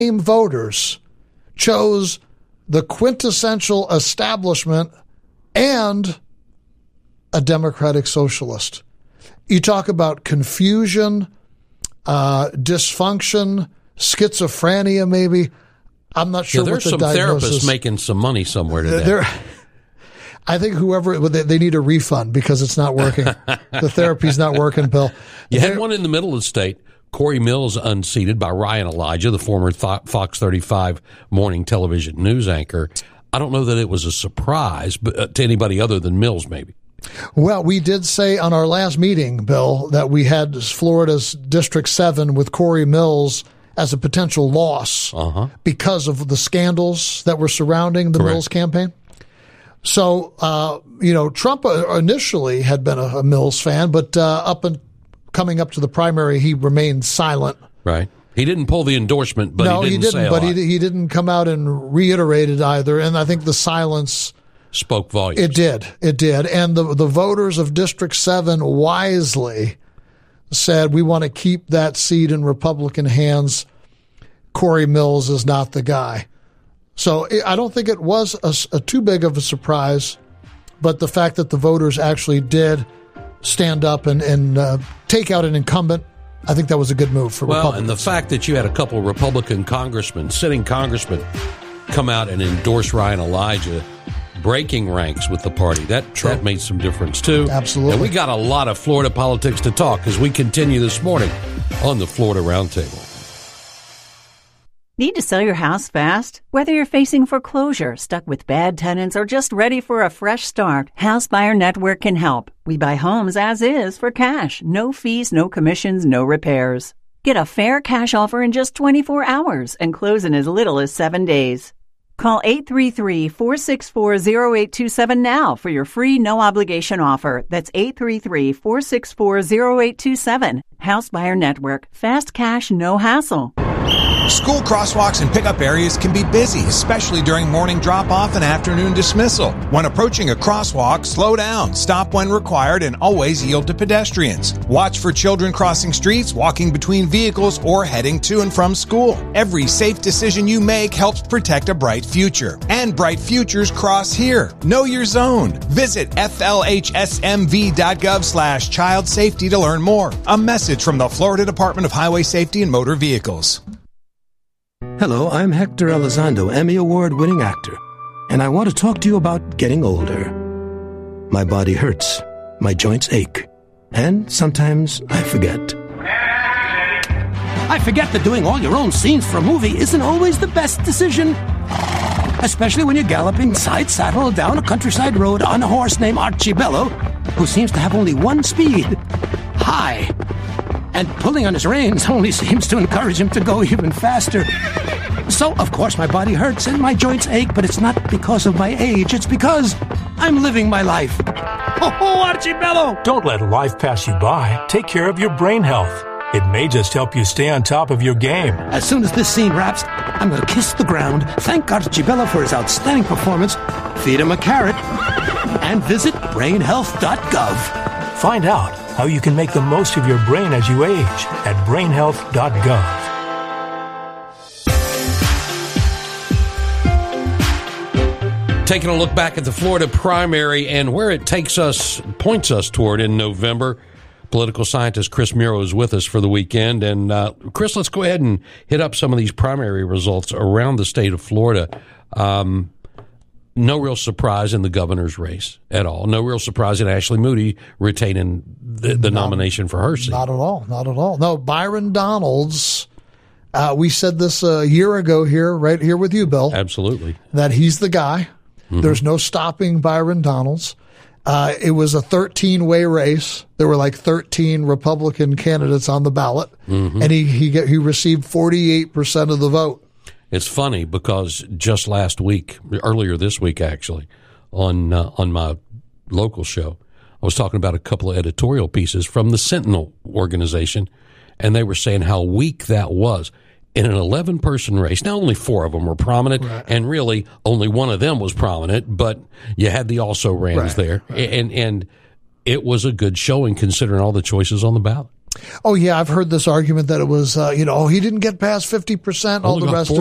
same voters chose the quintessential establishment and a democratic socialist. You talk about confusion, dysfunction, schizophrenia maybe. I'm not sure what the diagnosis is. There's some therapists making some money somewhere today. I think they need a refund because it's not working. The therapy's not working, Bill. You had one in the middle of the state. Corey Mills unseated by Ryan Elijah, the former Fox 35 morning television news anchor. I don't know that it was a surprise to anybody other than Mills, maybe. Well, we did say on our last meeting, Bill, that we had Florida's District 7 with Corey Mills as a potential loss because of the scandals that were surrounding the Mills campaign. So, Trump initially had been a Mills fan, but coming up to the primary, he remained silent. Right. He didn't pull the endorsement, but no, he didn't say a lot. He didn't come out and reiterate it either. And I think the silence spoke volumes. It did. And the voters of District 7 wisely said, we want to keep that seat in Republican hands. Corey Mills is not the guy. So I don't think it was a too big of a surprise, but the fact that the voters actually did stand up and take out an incumbent, I think that was a good move for Republicans. Well, and the fact that you had a couple of Republican sitting congressmen, come out and endorse Ryan Elijah, breaking ranks with the party, that made some difference too. Absolutely. And we got a lot of Florida politics to talk as we continue this morning on the Florida Roundtable. Need to sell your house fast? Whether you're facing foreclosure, stuck with bad tenants, or just ready for a fresh start, House Buyer Network can help. We buy homes as is for cash. No fees, no commissions, no repairs. Get a fair cash offer in just 24 hours and close in as little as 7 days. Call 833-464-0827 now for your free no-obligation offer. That's 833-464-0827. House Buyer Network. Fast cash, no hassle. School crosswalks and pickup areas can be busy, especially during morning drop-off and afternoon dismissal. When approaching a crosswalk, slow down, stop when required, and always yield to pedestrians. Watch for children crossing streets, walking between vehicles, or heading to and from school. Every safe decision you make helps protect a bright future. And bright futures cross here. Know your zone. Visit flhsmv.gov/child safety to learn more. A message from the Florida Department of Highway Safety and Motor Vehicles. Hello, I'm Hector Elizondo, Emmy Award-winning actor, and I want to talk to you about getting older. My body hurts, my joints ache, and sometimes I forget. I forget that doing all your own scenes for a movie isn't always the best decision. Especially when you're galloping side-saddle down a countryside road on a horse named Archibello, who seems to have only one speed, high. And pulling on his reins only seems to encourage him to go even faster. So, of course, my body hurts and my joints ache, but it's not because of my age. It's because I'm living my life. Oh, Archibello! Don't let life pass you by. Take care of your brain health. It may just help you stay on top of your game. As soon as this scene wraps, I'm going to kiss the ground, thank Archibello for his outstanding performance, feed him a carrot, and visit brainhealth.gov. Find out how you can make the most of your brain as you age at brainhealth.gov. Taking a look back at the Florida primary and where it points us toward in November. Political scientist Chris Muro is with us for the weekend. And Chris, let's go ahead and hit up some of these primary results around the state of Florida. No real surprise in the governor's race at all. No real surprise in Ashley Moody retaining the nomination for her seat. Not at all. No, Byron Donalds, we said this a year ago here, right here with you, Bill. Absolutely. That he's the guy. Mm-hmm. There's no stopping Byron Donalds. It was a 13-way race. There were like 13 Republican candidates on the ballot, and he received 48% of the vote. It's funny because just earlier this week actually, on my local show, I was talking about a couple of editorial pieces from the Sentinel organization, and they were saying how weak that was. In an 11-person race, now only 4 of them were prominent, right, and really only one of them was prominent, but you had the also-rans there, right. And it was a good showing considering all the choices on the ballot. Oh, yeah, I've heard this argument that it was, he didn't get past 50%, all the rest of